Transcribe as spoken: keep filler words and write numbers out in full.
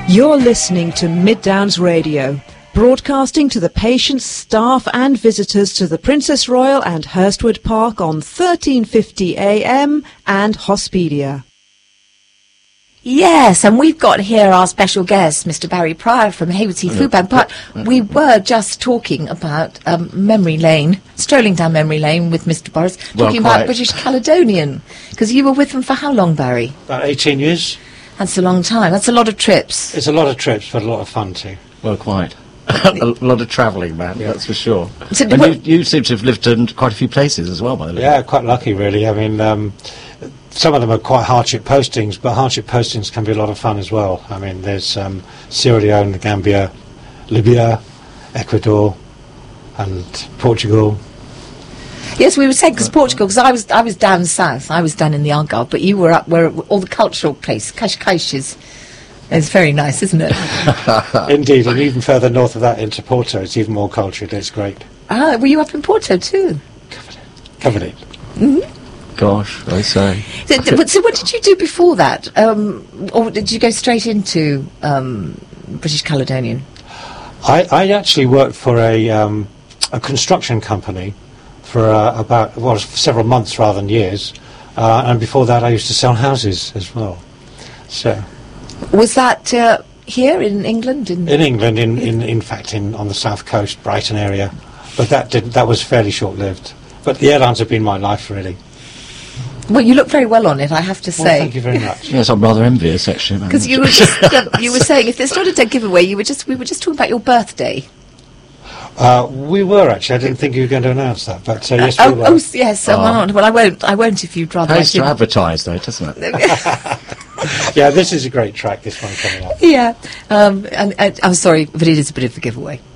You're listening to Mid Downs Radio, broadcasting to the patients, staff and visitors to the Princess Royal and Hurstwood Park on thirteen fifty A M and Hospedia. Yes, and we've got here our special guest, Mister Barry Pryor from Hayward Heath Food Bank. But we were just talking about um, Memory Lane, strolling down Memory Lane with Mister Boris, Well, talking quite. about British Caledonian. Because you were with them for how long, Barry? About eighteen years. That's a long time. That's a lot of trips. It's a lot of trips, but a lot of fun too. Well, quite. A lot of travelling, man, Yeah. that's for sure. So and what- you, you seem to have lived in quite a few places as well, by the way. Yeah, quite lucky really. I mean, um, some of them are quite hardship postings, but hardship postings can be a lot of fun as well. I mean, there's um, Sierra Leone, the Gambia, Libya, Ecuador, and Portugal. Yes, we were saying, because Portugal, because I was, I was down south, I was down in the Algarve, but you were up where all the cultural place, Cascais is, is very nice, isn't it? Indeed, and even further north of that into Porto, it's even more cultured. It's great. Ah, were you up in Porto too? Covered it. Gosh, I say. So, th- so what did you do before that? Um, or did you go straight into um, British Caledonian? I, I actually worked for a, um, a construction company for uh, about, well, several months rather than years. Uh, and before that I used to sell houses as well. So, Was that uh, here in England? In, in England, in, in, in fact, in on the south coast, Brighton area. But that did, that was fairly short-lived. But the airlines have been my life, really. well, you look very well on it, I have to Well, say. thank you very much. Yes, I'm rather envious, actually. man. Because you were just, uh, you were saying, if there's not a dead giveaway, you were just, we were just talking about your birthday. Uh, we were, actually. I didn't think you were going to announce that, but uh, yes, we oh, were. oh, s- yes. So Oh. why not? Well, I won't. I won't if you'd rather. I Pays to didn't. advertise, though, doesn't it? Yeah, this is a great track, this one coming up. Yeah. Um, and, and I'm sorry, but it is a bit of a giveaway.